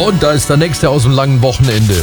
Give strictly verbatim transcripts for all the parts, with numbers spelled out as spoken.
Und da ist der nächste aus dem langen Wochenende.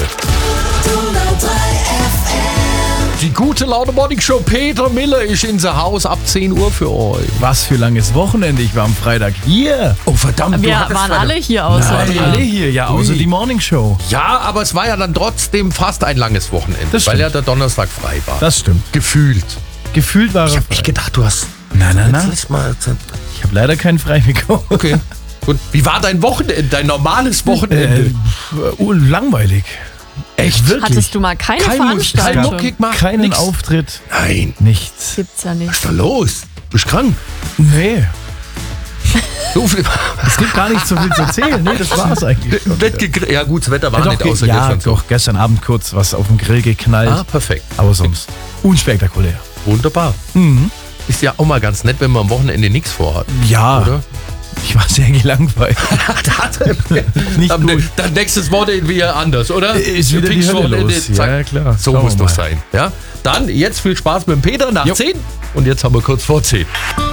Die gute Laune Morning Show, Peter Miller ist in sein Haus ab zehn Uhr für euch. Was für langes Wochenende, ich war am Freitag hier. Oh verdammt, Wir du hattest waren Freitag. alle hier außer Waren dir. alle hier, ja, außer Ui. die Morning Show. Ja, aber es war ja dann trotzdem fast ein langes Wochenende, Das weil stimmt. ja der Donnerstag frei war. Das stimmt. Gefühlt. Gefühlt war Ich er hab echt frei. gedacht, du hast... Nein, nein, nein. Letztes Mal... Ich habe leider keinen frei bekommen. Okay, gut. Wie war dein Wochenende, dein normales Wochenende? Äh, uh, langweilig. Echt, wirklich? Hattest du mal keine Kein Mus- kein Veranstaltung? Mucki gemacht? Keinen Nix? Auftritt, Nein. nichts. Gibt's ja nicht. Was ist da los? Bist du krank? Nee, So viel... es gibt gar nicht so viel zu erzählen. Nee, das war's eigentlich schon. Bett gegr- ja gut, das Wetter war Ja, nicht doch, außer ja, gestern so. doch, gestern Abend kurz was auf dem Grill geknallt. Ah, perfekt. Aber sonst unspektakulär. Wunderbar. Ist ja auch mal ganz nett, wenn man am Wochenende nichts vorhat. Ja, Oder? ich war sehr gelangweilt. Nicht dann, gut. dann nächstes Wochenende wieder anders, oder? Ist wieder die Hölle Pfingstwochenende, los. zack. Ja, klar. So Schauen muss wir das mal. sein. Ja? Dann jetzt viel Spaß mit dem Peter nach Jo. zehn. Und jetzt haben wir kurz vor zehn.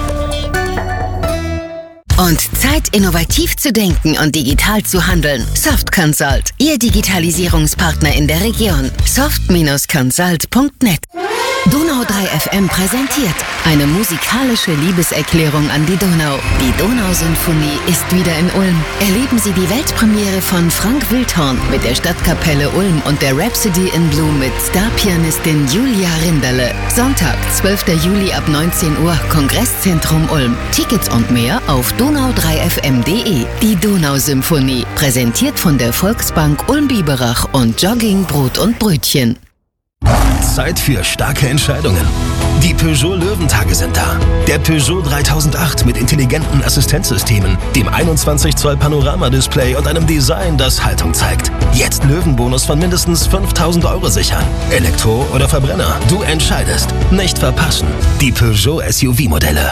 Und Zeit, innovativ zu denken und digital zu handeln. Soft Consult, Ihr Digitalisierungspartner in der Region. soft Consult punkt net. Donau drei F M präsentiert eine musikalische Liebeserklärung an die Donau. Die Donausymphonie ist wieder in Ulm. Erleben Sie die Weltpremiere von Frank Wildhorn mit der Stadtkapelle Ulm und der Rhapsody in Blue mit Starpianistin Julia Rinderle. Sonntag, zwölfter Juli ab neunzehn Uhr, Kongresszentrum Ulm. Tickets und mehr auf donau drei f m punkt de. Die Donausymphonie, präsentiert von der Volksbank Ulm-Biberach und Jogging Brot und Brötchen. Zeit für starke Entscheidungen. Die Peugeot Löwentage sind da. Der Peugeot dreitausendacht mit intelligenten Assistenzsystemen, dem einundzwanzig Zoll Panorama-Display und einem Design, das Haltung zeigt. Jetzt Löwenbonus von mindestens fünftausend Euro sichern. Elektro oder Verbrenner, du entscheidest. Nicht verpassen. Die Peugeot S U V-Modelle.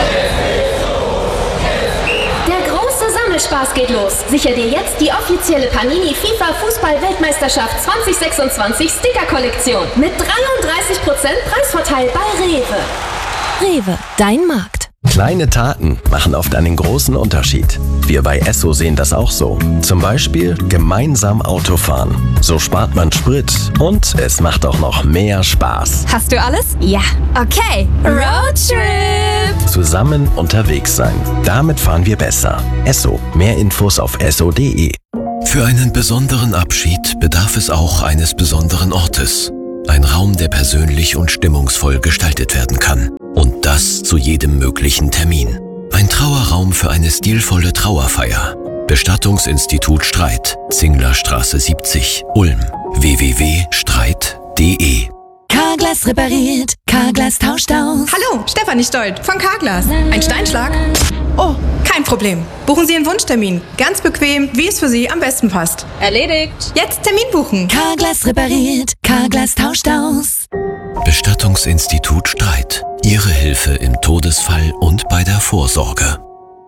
Der große Sammelspaß geht los. Sicher dir jetzt die offizielle Panini FIFA Fußball-Weltmeisterschaft zwanzig sechsundzwanzig Sticker-Kollektion mit dreiunddreißig Prozent Preisvorteil bei Rewe. Rewe, dein Markt. Kleine Taten machen oft einen großen Unterschied. Wir bei Esso sehen das auch so. Zum Beispiel gemeinsam Autofahren. So spart man Sprit und es macht auch noch mehr Spaß. Hast du alles? Ja. Okay. Roadtrip. Zusammen unterwegs sein. Damit fahren wir besser. Esso. Mehr Infos auf esso punkt de. Für einen besonderen Abschied bedarf es auch eines besonderen Ortes. Ein Raum, der persönlich und stimmungsvoll gestaltet werden kann. Und das zu jedem möglichen Termin. Ein Trauerraum für eine stilvolle Trauerfeier. Bestattungsinstitut Streit, Zinglerstraße siebzig, Ulm. w w w punkt streit punkt de. Carglass repariert, Carglass tauscht aus. Hallo, Stefanie Stolt von Carglass. Ein Steinschlag? Oh, kein Problem. Buchen Sie Ihren Wunschtermin. Ganz bequem, wie es für Sie am besten passt. Erledigt. Jetzt Termin buchen. Carglass repariert, Carglass tauscht aus. Bestattungsinstitut Streit. Ihre Hilfe im Todesfall und bei der Vorsorge.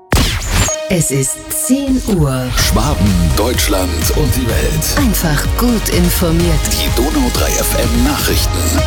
Es ist zehn Uhr. Schwaben, Deutschland und die Welt. Einfach gut informiert. Die Donau drei F M Nachrichten.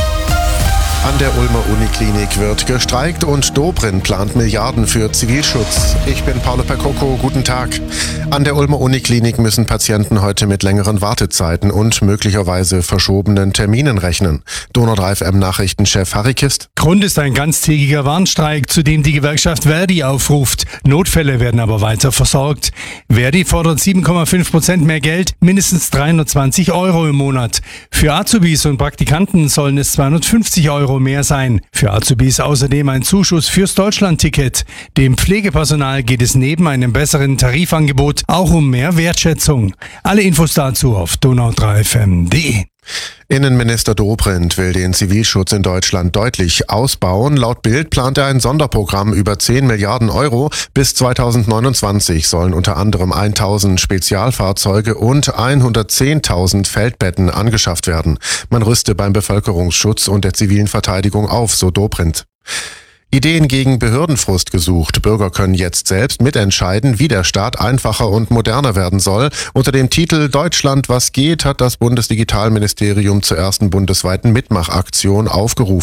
An der Ulmer Uniklinik wird gestreikt und Dobrindt plant Milliarden für Zivilschutz. Ich bin Paolo Percoco, guten Tag. An der Ulmer Uniklinik müssen Patienten heute mit längeren Wartezeiten und möglicherweise verschobenen Terminen rechnen. Donau drei F M Nachrichtenchef Harry Kist. Grund ist ein ganztägiger Warnstreik, zu dem die Gewerkschaft Verdi aufruft. Notfälle werden aber weiter versorgt. Verdi fordert sieben Komma fünf Prozent mehr Geld, mindestens dreihundertzwanzig Euro im Monat. Für Azubis und Praktikanten sollen es zweihundertfünfzig Euro mehr sein. Für Azubis außerdem ein Zuschuss fürs Deutschlandticket. Dem Pflegepersonal geht es neben einem besseren Tarifangebot auch um mehr Wertschätzung. Alle Infos dazu auf donau drei f m punkt de. Innenminister Dobrindt will den Zivilschutz in Deutschland deutlich ausbauen. Laut Bild plant er ein Sonderprogramm über zehn Milliarden Euro. Bis zweitausendneunundzwanzig sollen unter anderem tausend Spezialfahrzeuge und hundertzehntausend Feldbetten angeschafft werden. Man rüste beim Bevölkerungsschutz und der zivilen Verteidigung auf, so Dobrindt. Ideen gegen Behördenfrust gesucht. Bürger können jetzt selbst mitentscheiden, wie der Staat einfacher und moderner werden soll. Unter dem Titel Deutschland, was geht, hat das Bundesdigitalministerium zur ersten bundesweiten Mitmachaktion aufgerufen.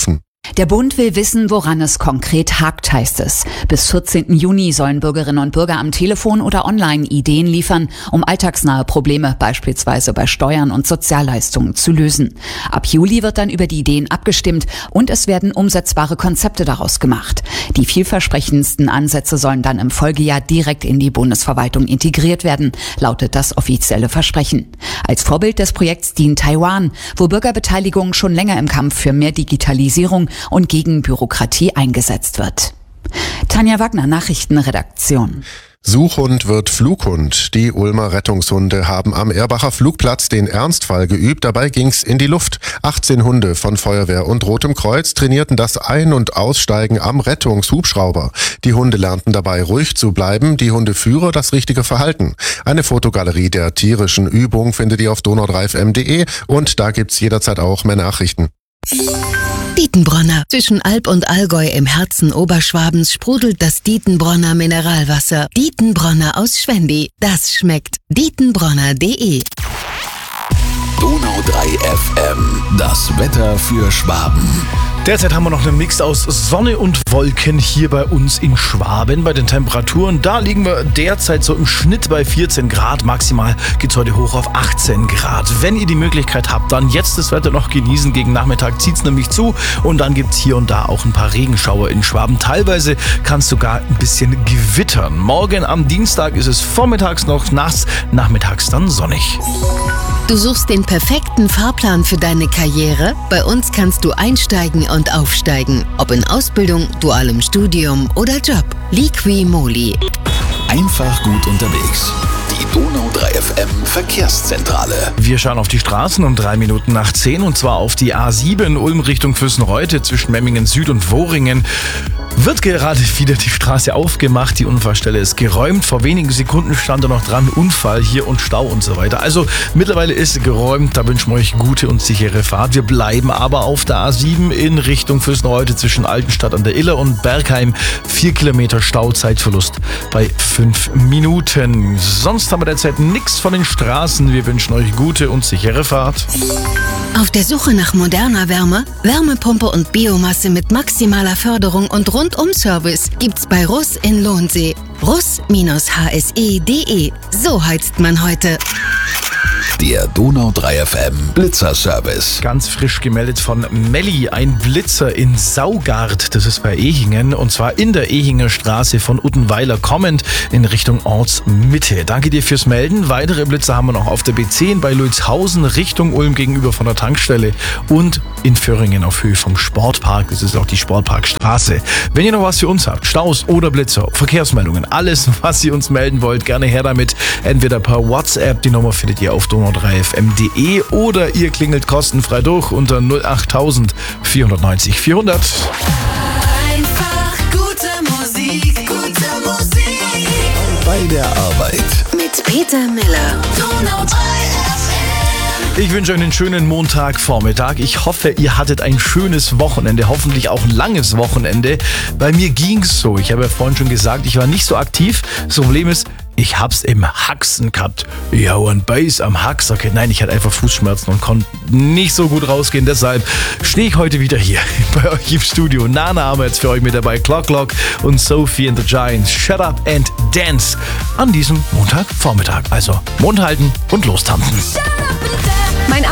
Der Bund will wissen, woran es konkret hakt, heißt es. Bis vierzehnten Juni sollen Bürgerinnen und Bürger am Telefon oder online Ideen liefern, um alltagsnahe Probleme, beispielsweise bei Steuern und Sozialleistungen, zu lösen. Ab Juli wird dann über die Ideen abgestimmt und es werden umsetzbare Konzepte daraus gemacht. Die vielversprechendsten Ansätze sollen dann im Folgejahr direkt in die Bundesverwaltung integriert werden, lautet das offizielle Versprechen. Als Vorbild des Projekts dient Taiwan, wo Bürgerbeteiligung schon länger im Kampf für mehr Digitalisierung und gegen Bürokratie eingesetzt wird. Tanja Wagner, Nachrichtenredaktion. Suchhund wird Flughund. Die Ulmer Rettungshunde haben am Erbacher Flugplatz den Ernstfall geübt. Dabei ging's in die Luft. achtzehn Hunde von Feuerwehr und Rotem Kreuz trainierten das Ein- und Aussteigen am Rettungshubschrauber. Die Hunde lernten dabei ruhig zu bleiben, die Hundeführer das richtige Verhalten. Eine Fotogalerie der tierischen Übung findet ihr auf donau drei f m punkt de und da gibt's jederzeit auch mehr Nachrichten. Dietenbronner. Zwischen Alb und Allgäu im Herzen Oberschwabens sprudelt das Dietenbronner Mineralwasser. Dietenbronner aus Schwendi. Das schmeckt. Dietenbronner punkt de. Donau drei F M. Das Wetter für Schwaben. Derzeit haben wir noch einen Mix aus Sonne und Wolken hier bei uns in Schwaben. Bei den Temperaturen, da liegen wir derzeit so im Schnitt bei vierzehn Grad. Maximal geht's heute hoch auf achtzehn Grad. Wenn ihr die Möglichkeit habt, dann jetzt das Wetter noch genießen. Gegen Nachmittag zieht's nämlich zu und dann gibt's hier und da auch ein paar Regenschauer in Schwaben. Teilweise kann es sogar ein bisschen gewittern. Morgen am Dienstag ist es vormittags noch nass, nachmittags dann sonnig. Du suchst den perfekten Fahrplan für deine Karriere? Bei uns kannst du einsteigen und aufsteigen. Ob in Ausbildung, dualem Studium oder Job. Liqui Moly. Einfach gut unterwegs. Die Donau drei F M Verkehrszentrale. Wir schauen auf die Straßen um drei Minuten nach zehn und zwar auf die A sieben Ulm Richtung Füssenreute zwischen Memmingen Süd und Wohringen. Wird gerade wieder die Straße aufgemacht, die Unfallstelle ist geräumt. Vor wenigen Sekunden stand da noch dran, Unfall hier und Stau und so weiter. Also mittlerweile ist geräumt, da wünschen wir euch gute und sichere Fahrt. Wir bleiben aber auf der A sieben in Richtung Füssenreute zwischen Altenstadt an der Iller und Bergheim. Vier Kilometer Stauzeitverlust bei fünf Minuten. Sonst haben wir derzeit nichts von den Straßen. Wir wünschen euch gute und sichere Fahrt. Auf der Suche nach moderner Wärme, Wärmepumpe und Biomasse mit maximaler Förderung und Rundum-Service gibt's bei Russ in Lohnsee. russ H S E punkt de. So heizt man heute. Der Donau drei F M Blitzerservice. Ganz frisch gemeldet von Melli, ein Blitzer in Saugard, das ist bei Ehingen, und zwar in der Ehinger Straße von Uttenweiler kommend in Richtung Ortsmitte. Danke dir fürs Melden. Weitere Blitzer haben wir noch auf der B zehn bei Lützhausen Richtung Ulm gegenüber von der Tankstelle und in Föhringen auf Höhe vom Sportpark. Das ist auch die Sportparkstraße. Wenn ihr noch was für uns habt, Staus oder Blitzer, Verkehrsmeldungen, alles, was ihr uns melden wollt, gerne her damit. Entweder per WhatsApp, die Nummer findet ihr auf donau drei f m punkt de oder ihr klingelt kostenfrei durch unter null acht vierhundertneunzig vierhundert. Einfach gute Musik, gute Musik. Bei der Arbeit. Mit Peter Miller. Donau drei F M. Ich wünsche euch einen schönen Montagvormittag. Ich hoffe, ihr hattet ein schönes Wochenende, hoffentlich auch ein langes Wochenende. Bei mir ging's so. Ich habe ja vorhin schon gesagt, ich war nicht so aktiv. Das Problem ist, ich hab's im Haxen gehabt. Ja, und Beiß am Hax. Okay, nein, ich hatte einfach Fußschmerzen und konnte nicht so gut rausgehen. Deshalb stehe ich heute wieder hier bei euch im Studio. Nana haben wir jetzt für euch mit dabei. Clock Clock und Sophie and the Giants. Shut Up and Dance. An diesem Montagvormittag. Also Mund halten und lostanzen.